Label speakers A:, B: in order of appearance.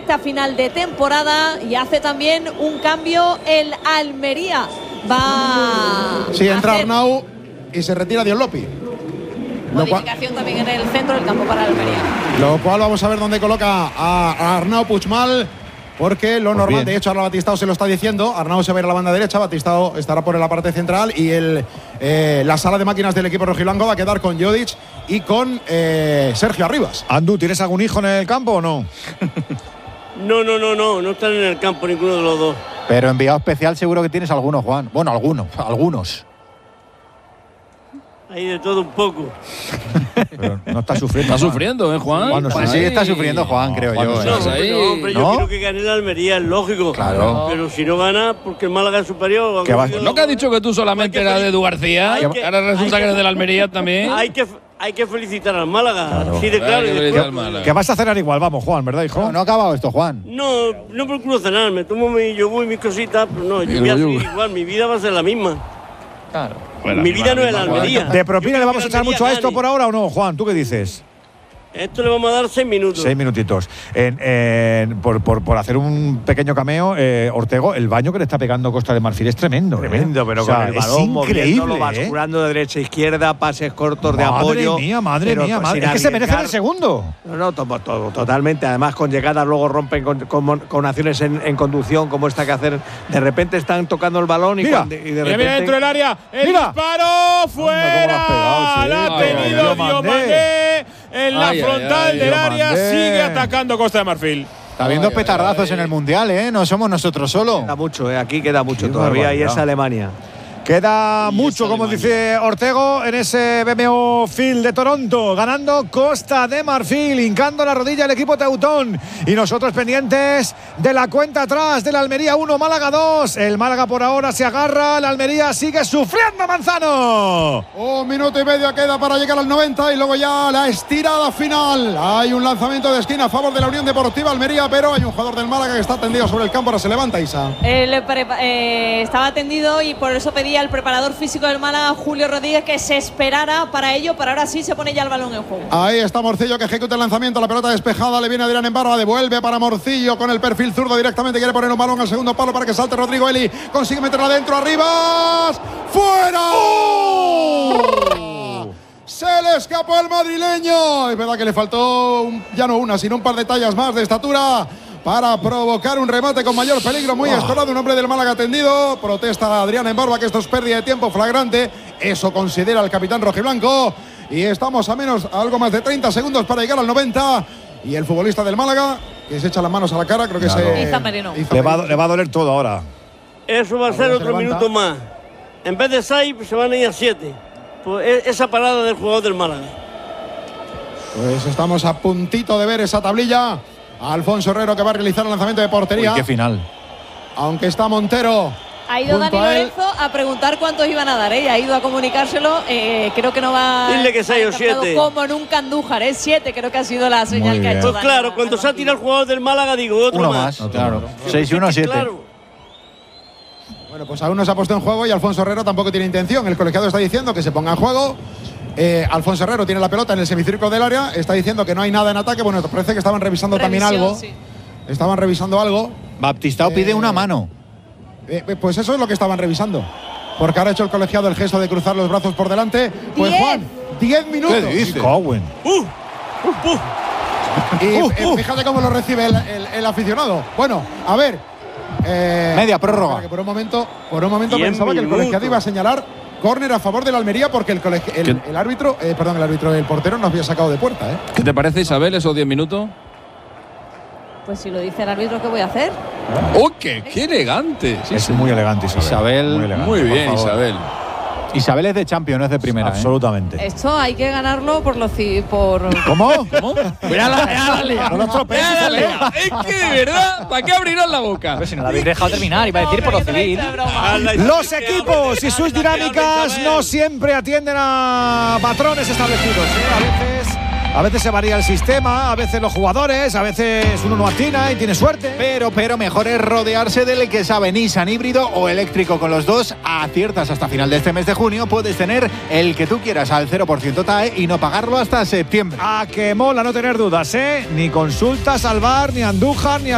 A: recta final de temporada y hace también un cambio el Almería.
B: Sí, entra Arnau y se retira Diolopi.
A: Modificación también en el centro del campo para Almería.
B: Lo cual vamos a ver dónde coloca a Arnau Puigmal, porque lo normal, de hecho, ahora Batistao se lo está diciendo. Arnau se va a ir a la banda derecha, Batistao estará por la parte central y la sala de máquinas del equipo rojiblanco va a quedar con Jodic y con Sergio Arribas.
C: Andu, ¿tienes algún hijo en el campo o no?
D: No están en el campo ninguno de los dos.
E: Pero enviado especial seguro que tienes algunos, Juan. Bueno, algunos.
D: Hay de todo un poco.
C: Pero no está sufriendo.
F: Está sufriendo, Juan.
E: Bueno, pues sí, está sufriendo Juan, creo yo.
D: Hombre, yo quiero que gane la Almería, es lógico.
E: Claro.
D: Pero si no gana, porque el Málaga es superior.
F: ¿No que has dicho que tú solamente eras de Edu García? Ahora resulta que eres de la Almería también.
D: Hay que felicitar al Málaga.
C: Claro.
D: Sí, de claro.
C: Que vas a cenar igual, vamos, Juan, ¿verdad, hijo?
E: No ha acabado esto, Juan.
D: No procuro cenar, me tomo mi yogur y mis cositas, pero no, yo voy a seguir igual, mi vida va a ser la misma.
E: Claro.
D: Mi vida no es la Almería.
C: ¿De propina le vamos a echar mucho a esto por ahora o no, Juan? ¿Tú qué dices?
D: Esto le vamos a dar 6 minutos.
C: 6 minutitos. Por hacer un pequeño cameo, Ortego, el baño que le está pegando Costa de Marfil es tremendo.
G: Tremendo, pero
C: o sea,
G: con el balón moviéndolo, basculando de derecha a izquierda, pases cortos de apoyo.
C: Madre mía. Es que se merece el segundo.
G: No, totalmente. Además, con llegadas luego rompen con acciones en conducción como esta que hacen. De repente están tocando el balón y de repente.
H: Mira dentro del área. El disparo fuera. La ha tenido Diomandé en la frontal del área. Sigue atacando Costa de Marfil.
E: Está viendo petardazos en el Mundial, ¿eh? No somos nosotros solo.
G: Queda mucho, aquí queda mucho todavía y es Alemania.
C: Queda mucho, como dice Ortego, en ese BMO Field de Toronto, ganando Costa de Marfil, hincando la rodilla el equipo teutón. Y nosotros pendientes de la cuenta atrás del Almería 1, Málaga 2. El Málaga por ahora se agarra, la Almería sigue sufriendo, Manzano.
B: 1 minuto y medio queda para llegar al 90 y luego ya la estirada final. Hay un lanzamiento de esquina a favor de la Unión Deportiva Almería, pero hay un jugador del Málaga que está tendido sobre el campo, ahora se levanta, Isa.
A: Estaba tendido y por eso pedía el preparador físico del Málaga, Julio Rodríguez, que se esperara para ello, pero ahora sí se pone ya el balón en juego.
B: Ahí está Morcillo que ejecuta el lanzamiento, la pelota despejada, le viene Adrián en barra, devuelve para Morcillo con el perfil zurdo directamente, quiere poner un balón al segundo palo para que salte Rodrigo Eli, consigue meterla adentro, arriba, ¡fuera! Se le escapó al madrileño. Es verdad que le faltó ya no una, sino un par de tallas más de estatura para provocar un remate con mayor peligro, muy escorado, un hombre del Málaga tendido. Protesta Adrián en barba que esto es pérdida de tiempo flagrante, eso considera el capitán rojiblanco. Y estamos a algo más de 30 segundos para llegar al 90. Y el futbolista del Málaga, que se echa las manos a la cara, creo que
C: le va a doler todo ahora.
D: Eso va a ser otro minuto más. En vez de 6, se van a ir a 7. Pues esa parada del jugador del Málaga.
B: Pues estamos a puntito de ver esa tablilla. Alfonso Herrero que va a realizar el lanzamiento de portería.
E: Uy, qué final.
B: Aunque está Montero.
A: Ha ido Dani Lorenzo a preguntar cuántos iban a dar, ¿eh? Ha ido a comunicárselo. Creo que no va.
D: Dile que 6 o 7.
A: Como nunca Andújar, 7 creo que ha sido la señal que ha hecho.
D: Pues claro, cuando se ha tirado el jugador del Málaga, digo otro
E: uno más. Claro. 6 y 1, 7. Claro.
B: Bueno, pues aún no se ha puesto en juego y Alfonso Herrero tampoco tiene intención. El colegiado está diciendo que se ponga en juego. Alfonso Herrero tiene la pelota en el semicírculo del área, está diciendo que no hay nada en ataque. Bueno, parece que estaban revisando también algo. Sí. Estaban revisando algo.
E: Baptistao pide una mano.
B: Pues eso es lo que estaban revisando. Porque ahora ha hecho el colegiado el gesto de cruzar los brazos por delante. Pues Juan, 10 minutos.
E: ¿Qué dice?
B: Y fíjate cómo lo recibe el aficionado. Bueno, a ver.
E: Media prórroga.
B: Que por un momento pensaba que el colegiado iba a señalar córner a favor de la Almería porque el portero no había sacado de puerta.
F: ¿Qué te parece, Isabel, esos 10 minutos?
A: Pues si lo dice el árbitro, ¿qué voy a hacer?
F: ¡Oh, qué elegante!
C: Sí, es muy elegante, Isabel.
F: Muy bien, Isabel.
E: Isabel es de Champions, no es de primera.
C: Absolutamente.
A: Esto hay que ganarlo por los.
C: ¿Cómo?
F: Mira la lea.
C: No lo estropees,
F: Es que de verdad, ¿para qué abrirán la boca?
I: Pero si no la habéis dejado terminar, iba a decir por lo civil.
C: Los equipos y sus dinámicas no siempre atienden a patrones establecidos. A veces se varía el sistema, a veces los jugadores, a veces uno no atina y tiene suerte.
E: Pero mejor es rodearse del que sabe Nissan híbrido o eléctrico. Con los dos aciertas hasta final de este mes de junio. Puedes tener el que tú quieras al 0% TAE y no pagarlo hasta septiembre.
C: A que mola no tener dudas, ¿eh? Ni consultas al bar, ni Andújar, ni